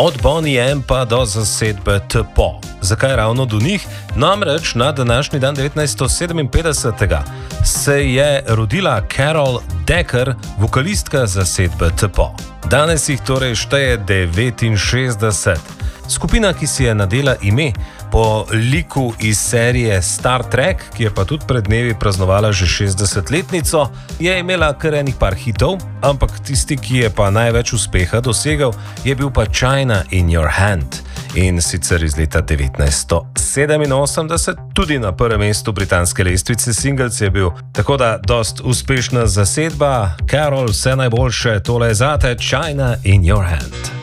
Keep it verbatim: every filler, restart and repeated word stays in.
Od Bonnie M pa do zasedbe T P O. Zakaj ravno do njih? Namreč na današnji dan devetnajststo sedeminpetdeset se je rodila Carol Decker, vokalistka zasedbe T P O. Danes jih torej šteje devetinšestdeset. Skupina, ki si je nadela ime po liku iz serije Star Trek, ki je pa tudi pred dnevi praznovala že šestdesetletnico, je imela kar enih par hitov, ampak tisti, ki je pa največ uspeha dosegel, je bil pa China in Your Hand. In sicer iz leta devetnajststo sedeminosemdeset, tudi na prvem mestu britanske lestvice singles je bil. Tako da dost uspešna zasedba. Carol, vse najboljše, tole je zate, China in Your Hand.